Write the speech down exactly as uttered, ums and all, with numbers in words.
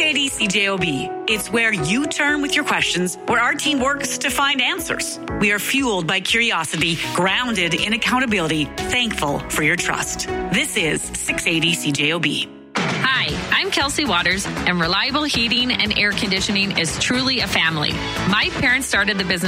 eighty C J O B. It's where you turn with your questions, where our team works to find answers. We are fueled by curiosity, grounded in accountability, thankful for your trust. This is six eighty C J O B. Hi, I'm Kelsey Waters, and reliable heating and air conditioning is truly a family. My parents started the business